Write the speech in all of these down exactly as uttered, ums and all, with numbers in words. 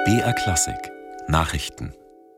B R Klassik Nachrichten.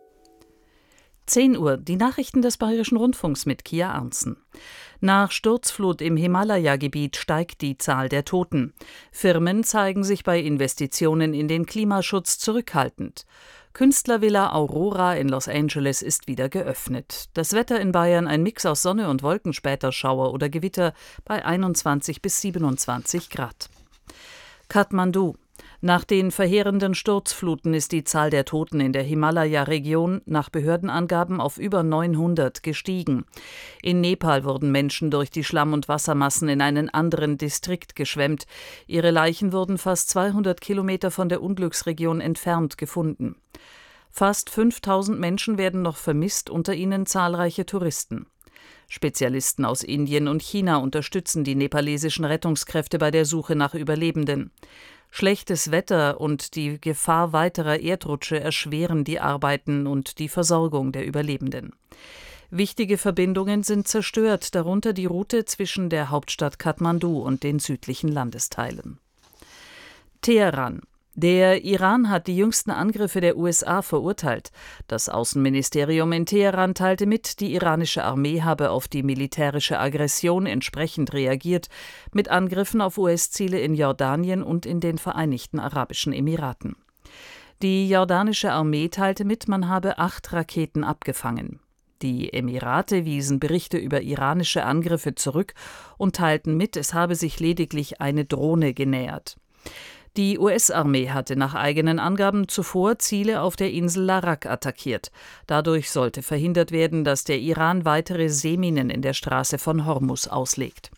zehn Uhr, die Nachrichten des Bayerischen Rundfunks mit Kia Arntzen. Nach Sturzflut im Himalaya-Gebiet steigt die Zahl der Toten. Firmen zeigen sich bei Investitionen in den Klimaschutz zurückhaltend. Künstlervilla Aurora in Los Angeles ist wieder geöffnet. Das Wetter in Bayern ein Mix aus Sonne und Wolken, später Schauer oder Gewitter bei einundzwanzig bis siebenundzwanzig Grad. Kathmandu. Nach den verheerenden Sturzfluten ist die Zahl der Toten in der Himalaya-Region nach Behördenangaben auf über neunhundert gestiegen. In Nepal wurden Menschen durch die Schlamm- und Wassermassen in einen anderen Distrikt geschwemmt. Ihre Leichen wurden fast zweihundert Kilometer von der Unglücksregion entfernt gefunden. Fast fünftausend Menschen werden noch vermisst, unter ihnen zahlreiche Touristen. Spezialisten aus Indien und China unterstützen die nepalesischen Rettungskräfte bei der Suche nach Überlebenden. Schlechtes Wetter und die Gefahr weiterer Erdrutsche erschweren die Arbeiten und die Versorgung der Überlebenden. Wichtige Verbindungen sind zerstört, darunter die Route zwischen der Hauptstadt Kathmandu und den südlichen Landesteilen. Teheran. Der Iran hat die jüngsten Angriffe der U S A verurteilt. Das Außenministerium in Teheran teilte mit, die iranische Armee habe auf die militärische Aggression entsprechend reagiert, mit Angriffen auf U S-Ziele in Jordanien und in den Vereinigten Arabischen Emiraten. Die jordanische Armee teilte mit, man habe acht Raketen abgefangen. Die Emirate wiesen Berichte über iranische Angriffe zurück und teilten mit, es habe sich lediglich eine Drohne genähert. Die U S-Armee hatte nach eigenen Angaben zuvor Ziele auf der Insel Larak attackiert. Dadurch sollte verhindert werden, dass der Iran weitere Seeminen in der Straße von Hormuz auslegt.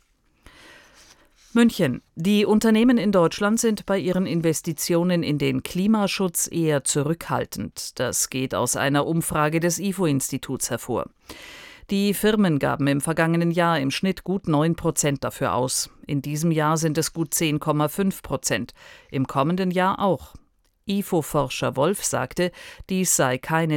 München. Die Unternehmen in Deutschland sind bei ihren Investitionen in den Klimaschutz eher zurückhaltend. Das geht aus einer Umfrage des I F O-Instituts hervor. Die Firmen gaben im vergangenen Jahr im Schnitt gut neun Prozent dafür aus. In diesem Jahr sind es gut zehn Komma fünf Prozent. Im kommenden Jahr auch. I F O-Forscher Wolf sagte, dies sei keine